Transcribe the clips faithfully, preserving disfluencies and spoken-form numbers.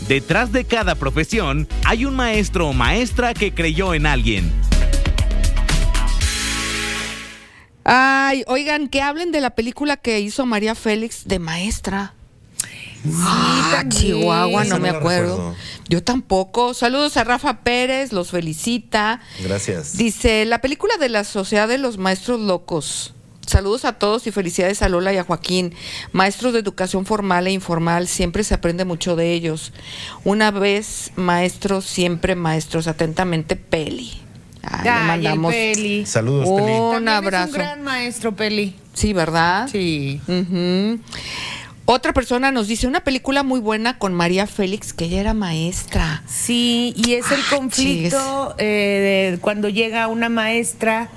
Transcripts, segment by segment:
Detrás de cada profesión hay un maestro o maestra que creyó en alguien. Ay, oigan, que hablen de la película que hizo María Félix de maestra. Sí, Ah, Chihuahua, no Esa me no la acuerdo. recuerdo. Yo tampoco. Saludos a Rafa Pérez, los felicita. Gracias. Dice, la película de la Sociedad de los Maestros Locos. Saludos a todos y felicidades a Lola y a Joaquín. Maestros de educación formal e informal, siempre se aprende mucho de ellos. Una vez maestros, siempre maestros. Atentamente, Peli. Ay, le Ay, el mandamos Peli. Saludos, Peli. un También abrazo. es un gran maestro, Peli. Sí, ¿verdad? Sí. Ujú. Otra persona nos dice, una película muy buena con María Félix, que ella era maestra. Sí, y es el Ah, conflicto eh, de cuando llega una maestra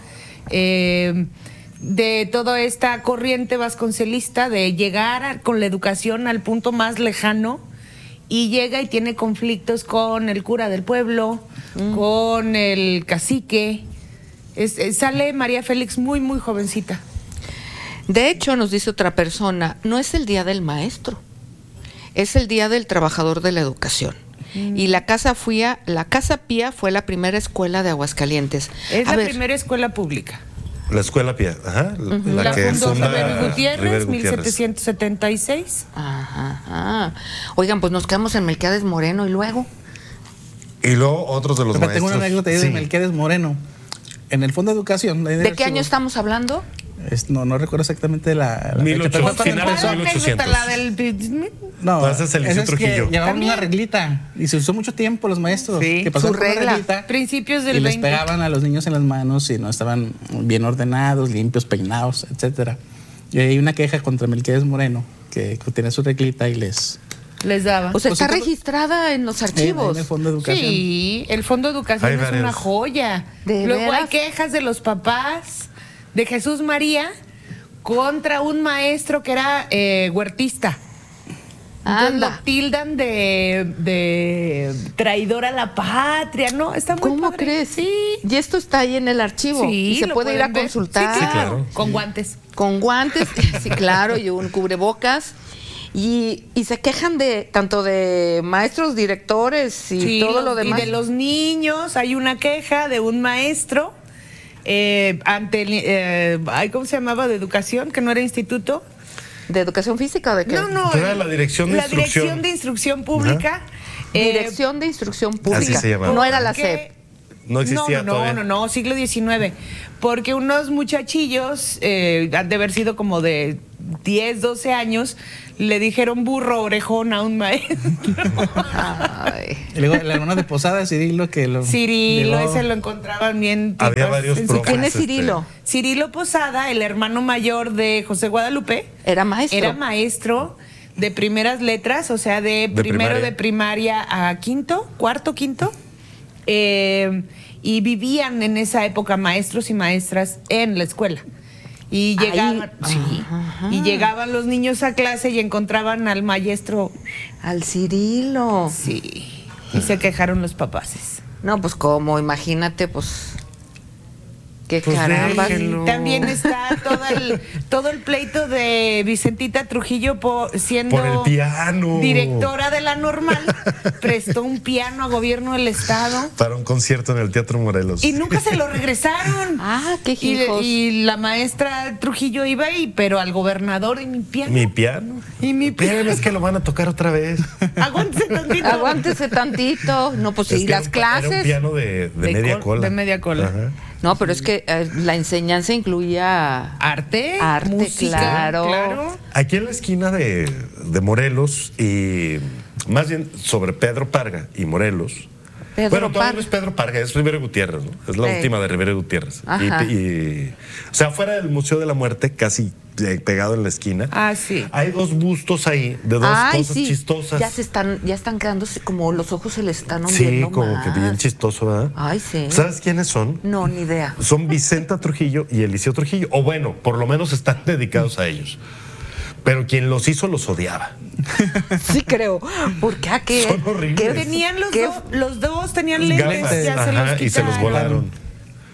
eh, de toda esta corriente vasconcelista de llegar a- con la educación al punto más lejano y llega y tiene conflictos con el cura del pueblo, Mm. con el cacique. Es- es- sale María Félix muy, muy jovencita. De hecho, nos dice otra persona, no es el día del maestro, es el día del trabajador de la educación. Mm. Y la Casa Fía, la Casa Pía fue la primera escuela de Aguascalientes. Es A la ver, primera escuela pública. La Escuela Pía, ajá, la, La, que fundó funda Rivero Gutiérrez, Rivero mil Gutiérrez. setecientos setenta y seis. Ajá, ajá. Oigan, pues nos quedamos en Melquiades Moreno y luego. Y luego otros de los Pero maestros. tengo una anécdota ahí de Sí. Melquiades Moreno. En el Fondo de Educación. ahí en el ¿De qué archivo, año estamos hablando? es- no, no recuerdo exactamente la, la Mil fecha, pero fue ochocientos, cuando finales empezó. de mil ochocientos. La del... No, No, ese es el esa Liceo Trujillo. que llevaban También. una reglita y se usó mucho tiempo los maestros Sí, que pasaban su con una regla. reglita Principios del y les veinte. pegaban a los niños en las manos y no estaban bien ordenados, limpios, peinados, etcétera. Y hay una queja contra Melquiades Moreno que, que tiene su reglita y les Les daba. O sea, Pues está entonces- registrada en los en, archivos. en el Fondo de Educación. Sí, el Fondo de Educación Hay es varios. una joya. ¿De Luego veras? hay quejas de los papás de Jesús María contra un maestro que era eh, huertista. Entonces Anda. lo tildan de, de traidor a la patria, ¿no? Está muy ¿Cómo padre. crees? Sí. Y esto está ahí en el archivo. Sí, y se lo puede ir a pueden ver. consultar. Sí, claro. claro. Con guantes. Con guantes, sí, claro, y un cubrebocas. Y, y se quejan de tanto de maestros, directores y Sí, todo los- lo demás. Y de los niños, hay una queja de un maestro eh, ante, el, eh, ay, ¿cómo se llamaba? De educación, que no era instituto. ¿De educación física o de qué? No, no. Era la Dirección de la Instrucción. Dirección de Instrucción Pública. eh, Dirección de Instrucción Pública. Así se llamaba. No era la porque- S E P. No existía no, no, todavía. No, no, no, siglo diecinueve. Porque unos muchachillos, eh, han de haber sido como de diez, doce años, le dijeron burro orejón a un maestro. Ay. Y luego el hermano de Posada, Cirilo, que lo. Cirilo, llegó- ese lo encontraban bien. Había tipas varios en su profes. ¿Quién es este, Cirilo? Cirilo Posada, el hermano mayor de José Guadalupe, Era maestro. era maestro de primeras letras, o sea, de, De primero primaria. de primaria a quinto, cuarto, quinto. Eh, y vivían en esa época maestros y maestras en la escuela. Y Ahí. llegaban, sí, y llegaban los niños a clase y encontraban al maestro, Al Cirilo. sí, y se quejaron los papás. No, pues como, imagínate, pues. Qué Pues caramba. déjenlo. También está todo el, todo el pleito de Vicentita Trujillo por, siendo Por el piano. directora de la Normal, prestó un piano a gobierno del estado Para un concierto en el Teatro Morelos. y nunca se lo regresaron. Ah, qué y, le- hijos. y la maestra Trujillo iba ahí, pero al gobernador y mi piano. Mi piano. Y mi piano. Espérame, es que lo van a tocar otra vez. Aguántese tantito. Aguántese tantito. No, pues Es sí, que las era un- clases. Era un piano de, de De media col- cola. de media cola. Ajá. No, pero es que eh, la enseñanza incluía Arte, Arte, música, claro. claro. Aquí en la esquina de, de Morelos y más bien sobre Pedro Parga y Morelos. Pedro bueno, todavía Parga. no es Pedro Parga, es Rivero Gutiérrez, ¿no? Es la Eh. última de Rivero Gutiérrez. Ajá. Y, y- o sea, fuera del Museo de la Muerte, casi eh, pegado en la esquina. Ah, sí. Hay dos bustos ahí de dos Ay, cosas sí. chistosas. Ya se están, ya están quedándose como los ojos se le están Sí, hundiendo como más. que bien chistoso, ¿verdad? Ay, sí. ¿Sabes quiénes son? No, ni idea. Son Vicenta Trujillo y Eliseo Trujillo. O bueno, por lo menos están dedicados a ellos. Pero quien los hizo los odiaba. Sí creo. ¿Por qué? ¿A qué? Son horribles. ¿Qué- Tenían los, qué- dos, los dos tenían lentes, Gafas. ya se Ajá, los y se los quitaron. volaron.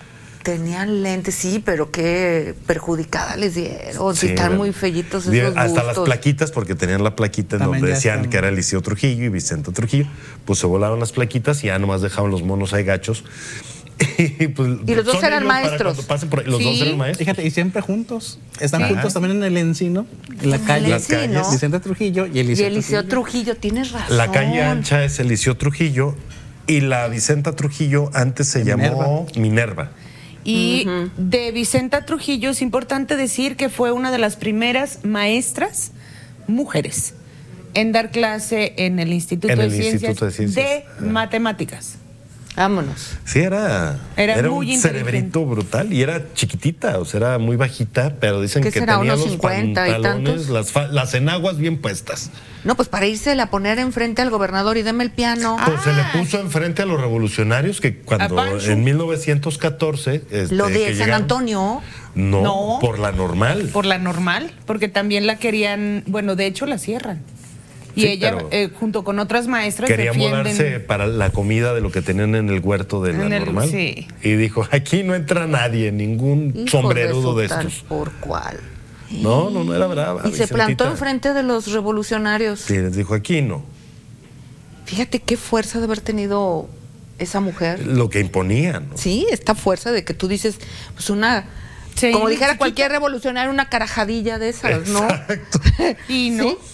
Tenían lentes, sí, pero qué perjudicada les dieron. Sí, están bueno, muy fellitos esos Hasta bustos. las plaquitas, porque tenían la plaquita en También donde ya decían están. que era Eliseo Trujillo y Vicente Trujillo. Pues se volaron las plaquitas y ya nomás dejaban los monos ahí gachos. Y, pues, Y los dos son eran ellos para maestros. cuando pasen por ahí. Los Sí. dos eran maestros. Fíjate, y siempre juntos. Están Sí. juntos también en el Encino, en la En el calle. Las calles. Encino. Vicente Trujillo y Y Eliseo, Eliseo Trujillo, tienes razón. La calle ancha es Eliseo Trujillo y la Vicenta Trujillo antes se llamó Minerva. Y de Vicenta Trujillo es importante decir que fue una de las primeras maestras mujeres en dar clase en el Instituto, En de, el Ciencias Instituto de Ciencias. de Matemáticas. Vámonos. Sí, era, Era era muy un inteligente. cerebrito brutal y era chiquitita, o sea, era muy bajita, pero dicen ¿Qué que será, tenía unos los cincuenta y pantalones, tantos? las, fa- las enaguas bien puestas. No, pues para irse a poner enfrente al gobernador y deme el piano. Pues se le puso enfrente a los revolucionarios que cuando A Pancho. en mil novecientos catorce... Este, Lo de que San llegaron- Antonio. No, No. por la normal. Por la normal, porque también la querían, bueno, de hecho la cierran. Y Sí, ella, pero eh, junto con otras maestras, Quería defienden... mudarse para la comida de lo que tenían en el huerto de la En el- normal. sí. Y dijo, aquí no entra nadie, ningún Hijos sombrerudo su de tal estos. por cual. No, no, no era brava. Y se Vicentita. plantó enfrente de los revolucionarios. Sí, les dijo, aquí no. Fíjate qué fuerza de haber tenido esa mujer. Lo que imponía, ¿no? Sí, esta fuerza de que tú dices, pues una, Sí, como dijera chiquita. cualquier revolucionario, una carajadilla de esas, ¿no? Exacto. Y no. ¿Sí?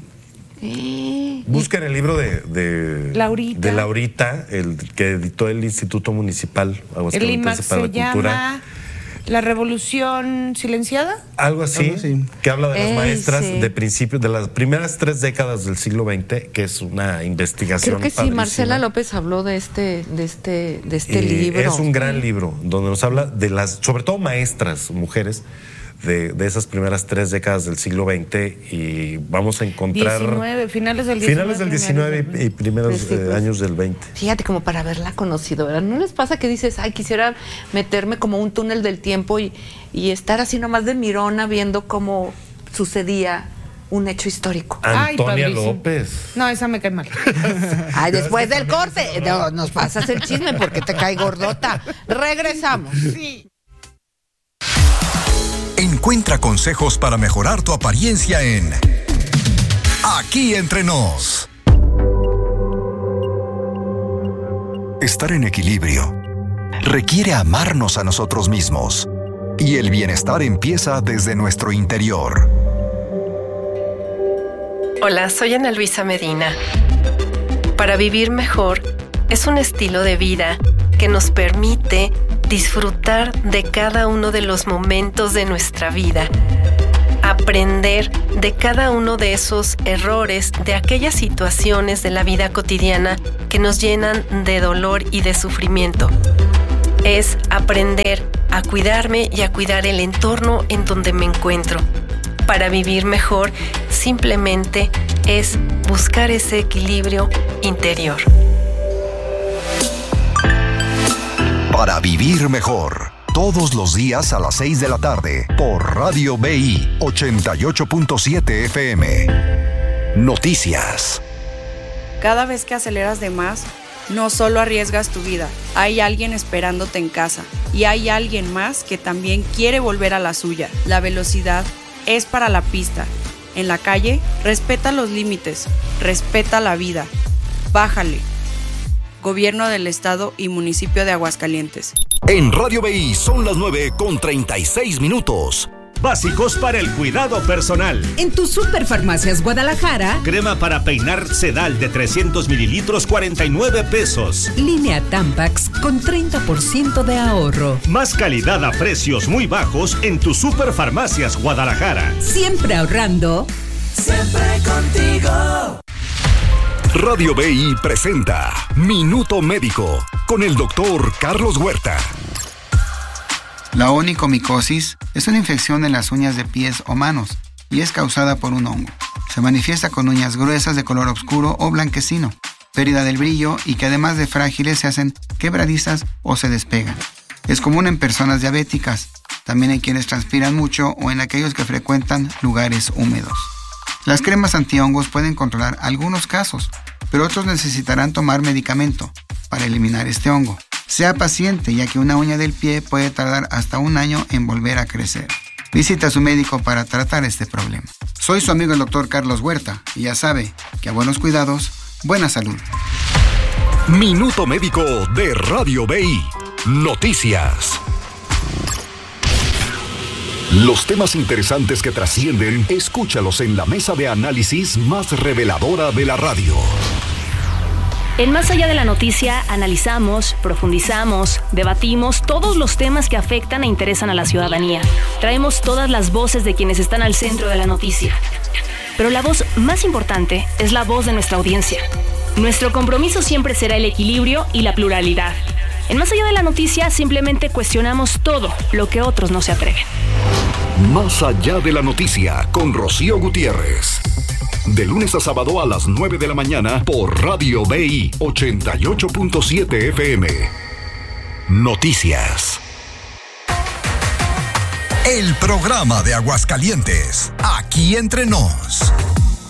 Eh, Busquen el libro de, de Laurita. de Laurita, el que editó el Instituto Municipal El Aguascaliense IMAX para se la Cultura. llama La Revolución Silenciada. Algo así, Algo así. que habla de las Ey, maestras sí. de principios, de las primeras tres décadas del siglo veinte, que es una investigación. creo que sí, padrísima. Marcela López habló de este, de este, de este Y libro. Es un gran libro donde nos habla de las, sobre todo maestras, mujeres, de, de esas primeras tres décadas del siglo veinte y vamos a encontrar diecinueve, finales del diecinueve. finales del diecinueve y, y primeros Sí, sí, eh, pues. años del veinte. Fíjate, como para haberla conocido, ¿verdad? ¿No les pasa que dices, ay, quisiera meterme como un túnel del tiempo y, y estar así nomás de mirona viendo cómo sucedía un hecho histórico? Ay, Antonia padrísimo. López. No, esa me cae mal. Ay, después del corte, no, nos pasas el chisme porque te cae gordota. Regresamos. Encuentra consejos para mejorar tu apariencia en Aquí Entre Nos. Estar en equilibrio requiere amarnos a nosotros mismos y el bienestar empieza desde nuestro interior. Hola, soy Ana Luisa Medina. Para vivir mejor es un estilo de vida que nos permite disfrutar de cada uno de los momentos de nuestra vida, aprender de cada uno de esos errores, de aquellas situaciones de la vida cotidiana que nos llenan de dolor y de sufrimiento. Es aprender a cuidarme y a cuidar el entorno en donde me encuentro. Para vivir mejor, simplemente es buscar ese equilibrio interior. Para vivir mejor, todos los días a las seis de la tarde, por Radio B I ochenta y ocho punto siete F M. Noticias. Cada vez que aceleras de más, no solo arriesgas tu vida, hay alguien esperándote en casa y hay alguien más que también quiere volver a la suya. La velocidad es para la pista. En la calle, respeta los límites, respeta la vida. Bájale. Gobierno del Estado y Municipio de Aguascalientes. En Radio B I son las nueve con treinta y seis minutos. Básicos para el cuidado personal. En tu Superfarmacias Guadalajara, Crema para peinar Sedal de trescientos mililitros, cuarenta y nueve pesos. línea Tampax con treinta por ciento de ahorro. Más calidad a precios muy bajos en tu Superfarmacias Guadalajara. Siempre ahorrando. Siempre contigo. Radio B I presenta Minuto Médico con el doctor Carlos Huerta. La onicomicosis es una infección en las uñas de pies o manos y es causada por un hongo. Se manifiesta con uñas gruesas de color oscuro o blanquecino, pérdida del brillo y que además de frágiles se hacen quebradizas o se despegan. Es común en personas diabéticas, también en quienes transpiran mucho o en aquellos que frecuentan lugares húmedos. Las cremas antihongos pueden controlar algunos casos, pero otros necesitarán tomar medicamento para eliminar este hongo. Sea paciente, ya que una uña del pie puede tardar hasta un año en volver a crecer. Visita a su médico para tratar este problema. Soy su amigo el doctor Carlos Huerta y ya sabe que a buenos cuidados, buena salud. Minuto Médico de Radio B I. Noticias. Los temas interesantes que trascienden, escúchalos en la mesa de análisis más reveladora de la radio. En Más Allá de la Noticia analizamos, profundizamos, debatimos todos los temas que afectan e interesan a la ciudadanía. Traemos todas las voces de quienes están al centro de la noticia. Pero la voz más importante es la voz de nuestra audiencia. Nuestro compromiso siempre será el equilibrio y la pluralidad. En Más Allá de la Noticia simplemente cuestionamos todo lo que otros no se atreven. Más Allá de la Noticia con Rocío Gutiérrez. De lunes a sábado a las nueve de la mañana por Radio B I ochenta y ocho punto siete F M. Noticias. El programa de Aguascalientes, aquí entre nos.